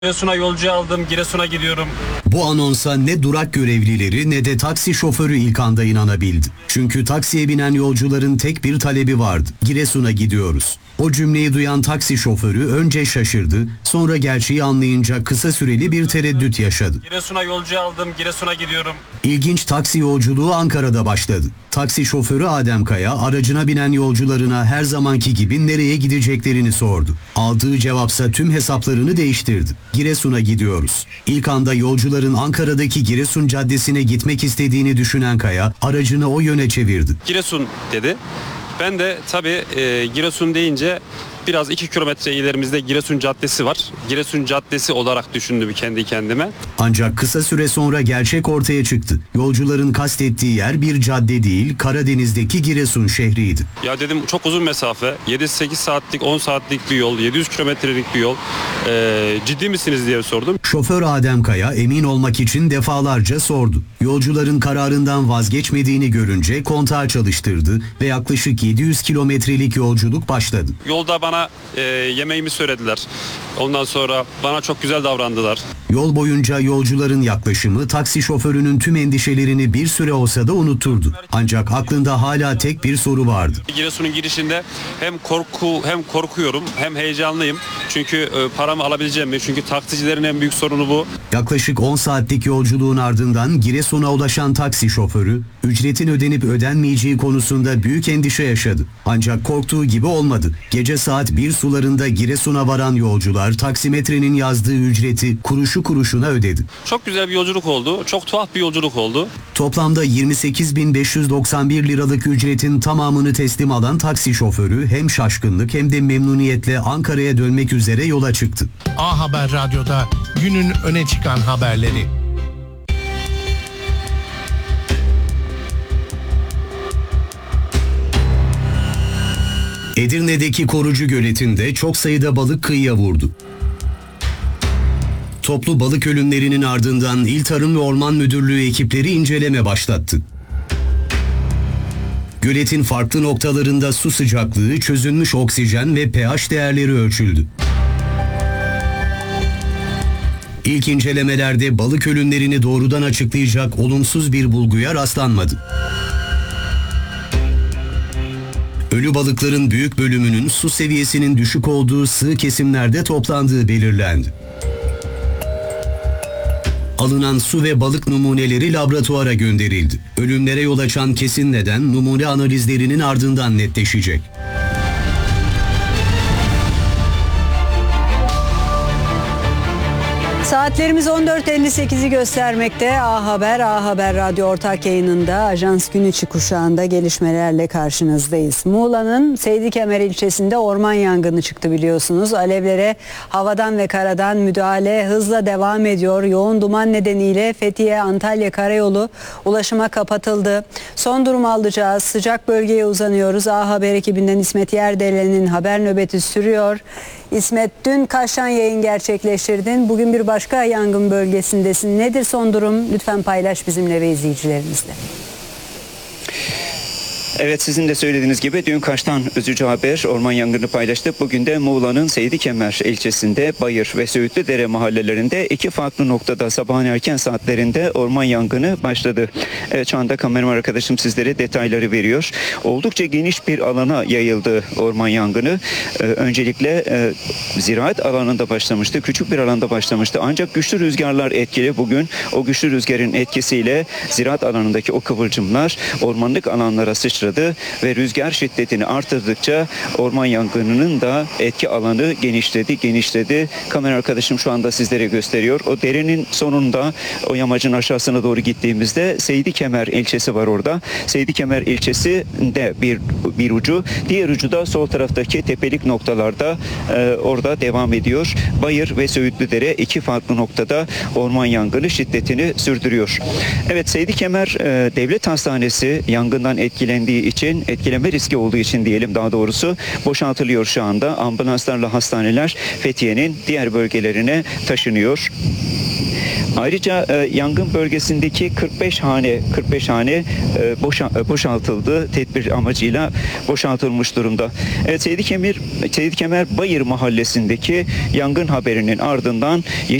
Giresun'a yolcu aldım, Giresun'a gidiyorum. Bu anonsa ne durak görevlileri ne de taksi şoförü ilk anda inanabildi. Çünkü taksiye binen yolcuların tek bir talebi vardı. Giresun'a gidiyoruz. O cümleyi duyan taksi şoförü önce şaşırdı, sonra gerçeği anlayınca kısa süreli bir tereddüt yaşadı. Giresun'a yolcu aldım, Giresun'a gidiyorum. İlginç taksi yolculuğu Ankara'da başladı. Taksi şoförü Adem Kaya aracına binen yolcularına her zamanki gibi nereye gideceklerini sordu. Aldığı cevapsa tüm hesaplarını değiştirdi. Giresun'a gidiyoruz. İlk anda yolcuların Ankara'daki Giresun Caddesi'ne gitmek istediğini düşünen Kaya aracını o yöne çevirdi. Giresun dedi. Ben de tabii Giresun deyince biraz 2 kilometre ilerimizde Giresun Caddesi var. Giresun Caddesi olarak düşündüm kendi kendime. Ancak kısa süre sonra gerçek ortaya çıktı. Yolcuların kastettiği yer bir cadde değil, Karadeniz'deki Giresun şehriydi. Ya dedim çok uzun mesafe. 7-8 saatlik, 10 saatlik bir yol, 700 kilometrelik bir yol. Ciddi misiniz diye sordum. Şoför Adem Kaya emin olmak için defalarca sordu. Yolcuların kararından vazgeçmediğini görünce kontağı çalıştırdı ve yaklaşık 700 kilometrelik yolculuk başladı. Yolda bana yemeğimi söylediler. Ondan sonra bana çok güzel davrandılar. Yol boyunca yolcuların yaklaşımı taksi şoförünün tüm endişelerini bir süre olsa da unutturdu. Ancak aklında hala tek bir soru vardı. Giresun'un girişinde hem korkuyorum hem heyecanlıyım. Çünkü paramı alabileceğim mi? Çünkü taksicilerin en büyük sorunu bu. Yaklaşık 10 saatlik yolculuğun ardından Giresun'a ulaşan taksi şoförü, ücretin ödenip ödenmeyeceği konusunda büyük endişe yaşadı. Ancak korktuğu gibi olmadı. Gece saat 1 sularında Giresun'a varan yolcular taksimetrenin yazdığı ücreti kuruşu kuruşuna ödedi. Çok güzel bir yolculuk oldu. Çok tuhaf bir yolculuk oldu. Toplamda 28.591 liralık ücretin tamamını teslim alan taksi şoförü hem şaşkınlık hem de memnuniyetle Ankara'ya dönmek üzere yola çıktı. A Haber Radyo'da günün öne çıkan haberleri. Edirne'deki Korucu Göleti'nde çok sayıda balık kıyıya vurdu. Toplu balık ölümlerinin ardından İl Tarım ve Orman Müdürlüğü ekipleri inceleme başlattı. Göletin farklı noktalarında su sıcaklığı, çözünmüş oksijen ve pH değerleri ölçüldü. İlk incelemelerde balık ölümlerini doğrudan açıklayacak olumsuz bir bulguya rastlanmadı. Ölü balıkların büyük bölümünün su seviyesinin düşük olduğu sığ kesimlerde toplandığı belirlendi. Alınan su ve balık numuneleri laboratuvara gönderildi. Ölümlere yol açan kesin neden numune analizlerinin ardından netleşecek. Saatlerimiz 14.58'i göstermekte. A Haber Radyo ortak yayınında Ajans Gün İçi kuşağında gelişmelerle karşınızdayız. Muğla'nın Seydikemer ilçesinde orman yangını çıktı biliyorsunuz. Alevlere havadan ve karadan müdahale hızla devam ediyor. Yoğun duman nedeniyle Fethiye-Antalya karayolu ulaşıma kapatıldı. Son durum alacağız. Sıcak bölgeye uzanıyoruz. A Haber ekibinden İsmet Yerdelen'in haber nöbeti sürüyor. İsmet, dün Kaş'tan yayın gerçekleştirdin. Bugün bir başka yangın bölgesindesin. Nedir son durum? Lütfen paylaş bizimle ve izleyicilerimizle. Evet, sizin de söylediğiniz gibi dün Kaş'tan üzücü haber orman yangını paylaştık. Bugün de Muğla'nın Seydikemer ilçesinde Bayır ve Söğütlüdere mahallelerinde iki farklı noktada sabahın erken saatlerinde orman yangını başladı. Evet, şu anda kameraman arkadaşım sizlere detayları veriyor. Oldukça geniş bir alana yayıldı orman yangını. Öncelikle ziraat alanında başlamıştı. Küçük bir alanda başlamıştı. Ancak güçlü rüzgarlar etkili. Bugün o güçlü rüzgarın etkisiyle ziraat alanındaki o kıvılcımlar ormanlık alanlara sıçradı ve rüzgar şiddetini artırdıkça orman yangınının da etki alanı genişledi. Kamera arkadaşım şu anda sizlere gösteriyor. O derenin sonunda o yamacın aşağısına doğru gittiğimizde Seydikemer ilçesi var orada. Seydikemer ilçesi de bir ucu, diğer ucu da sol taraftaki tepelik noktalarda orada devam ediyor. Bayır ve Söğütlüdere iki farklı noktada orman yangını şiddetini sürdürüyor. Evet, Seydikemer Devlet Hastanesi yangından etkilendiği için, etkileme riski olduğu için diyelim daha doğrusu, boşaltılıyor şu anda. Ambulanslarla hastaneler Fethiye'nin diğer bölgelerine taşınıyor. Ayrıca yangın bölgesindeki 45 hane boşaltıldı. Tedbir amacıyla boşaltılmış durumda. Evet, Seydi Kemer Bayır mahallesindeki yangın haberinin ardından